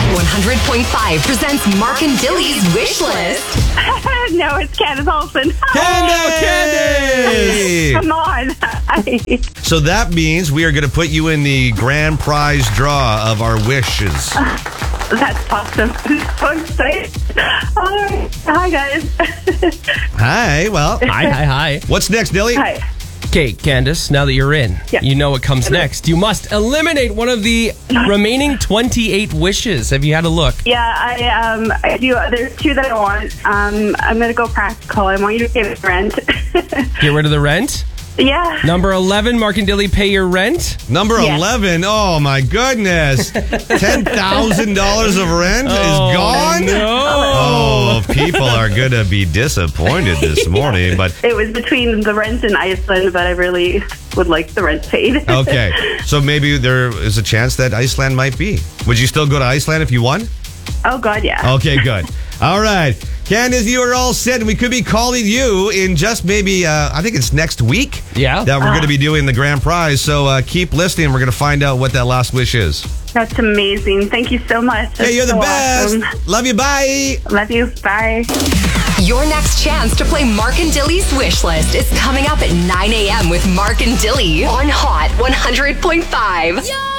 100.5 presents Mark and Dilly's Wish List. No, it's Candace Olsen. Candace! Come on. So that means we are going to put you in the grand prize draw of our wishes. That's awesome. I'm so excited. All right. Hi, guys. Hi, well. Hi. What's next, Dilly? Hi. Okay, Candace, now that you're in, Yeah. you know what comes next. You must eliminate one of the remaining 28 wishes. Have you had a look? Yeah, I do. There's two that I want. I'm going to go practical. I want you to pay the rent. Get rid of the rent. Yeah. Number 11, Mark and Dilly pay your rent. Number Yes. 11. Oh, my goodness. $10,000 of rent is gone? No. Oh, people are going to be disappointed this morning. But It was between the rent and Iceland, but I really would like the rent paid. okay, so maybe there is a chance that Iceland might be. Would you still go to Iceland if you won? Oh, God, yeah. Okay, good. All right. Candace, you are all set. We could be calling you in just maybe, I think it's next week. Yeah. That we're going to be doing the grand prize. So keep listening. We're going to find out what that last wish is. That's amazing. Thank you so much. Hey, you're the so best. awesome. Love you. Bye. Love you. Bye. Your next chance to play Mark and Dilly's Wish List is coming up at 9 a.m. with Mark and Dilly on Hot 100.5.